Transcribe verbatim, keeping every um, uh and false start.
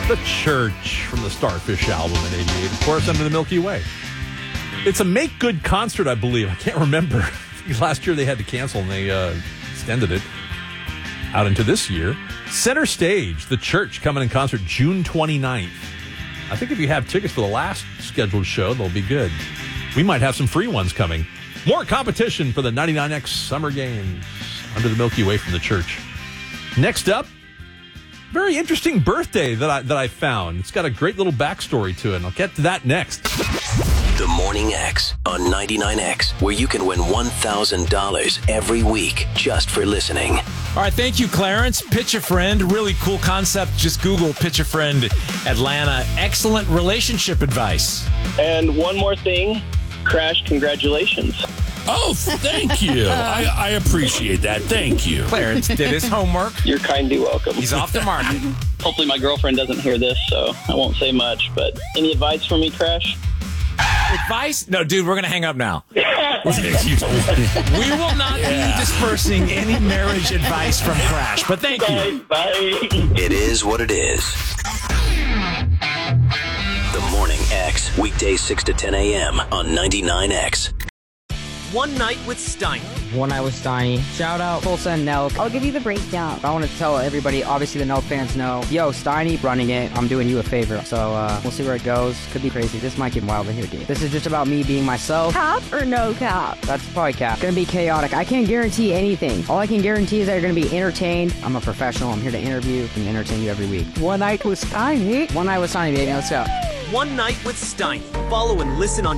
The Church from the Starfish album in eighty-eight, of course, Under the Milky Way. It's a make good concert, I believe. I can't remember. Last year they had to cancel and they uh, extended it out into this year. Center Stage, The Church, coming in concert June twenty-ninth. I think if you have tickets for the last scheduled show, they'll be good. We might have some free ones coming. More competition for the ninety-nine X Summer Games. Under the Milky Way from The Church. Next up, very interesting birthday that I that I found. It's got a great little backstory to it, and I'll get to that next. The Morning X on ninety-nine X, where you can win one thousand dollars every week just for listening. All right, thank you, Clarence. Pitch a Friend, really cool concept. Just Google Pitch a Friend Atlanta. Excellent relationship advice. And one more thing, Crash, congratulations. Oh, thank you. I, I appreciate that. Thank you. Clarence did his homework. You're kindly welcome. He's off the market. Hopefully my girlfriend doesn't hear this, so I won't say much. But any advice for me, Crash? Advice? No, dude, we're going to hang up now. You We will not Yeah. be dispersing any marriage advice from Crash, but thank you. Bye. It is what it is. The Morning X, weekdays six to ten a.m. on ninety-nine X. One Night with Steiny. One Night with Steiny. Shout out Tulsa and Nelk. I'll give you the breakdown. I want to tell everybody, obviously the Nelk fans know, yo, Steiny running it. I'm doing you a favor. So uh, we'll see where it goes. Could be crazy. This might get wild in here, dude. This is just about me being myself. Cap or no cap? That's probably cap. Gonna be chaotic. I can't guarantee anything. All I can guarantee is that you're gonna be entertained. I'm a professional. I'm here to interview and entertain you every week. One Night with Steiny. One Night with Steiny, baby. Let's go. One Night with Steiny. Follow and listen on